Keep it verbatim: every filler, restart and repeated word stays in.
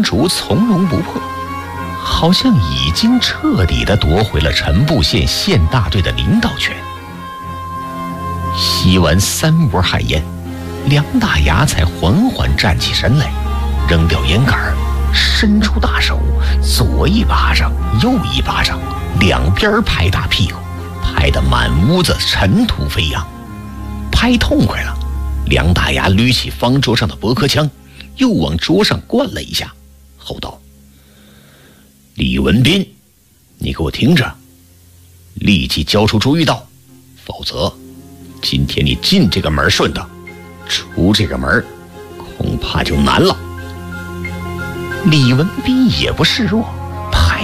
竹从容不迫，好像已经彻底地夺回了陈布县县大队的领导权。吸完三窝旱烟，梁大牙才缓缓站起身来，扔掉烟杆，伸出大手，左一巴掌右一巴掌，两边拍打屁股，拍得满屋子尘土飞扬。拍痛快了，梁大牙捋起方桌上的驳壳枪，又往桌上灌了一下，吼道：李文斌，你给我听着，立即交出朱玉道，否则今天你进这个门顺的，出这个门恐怕就难了。李文斌也不示弱，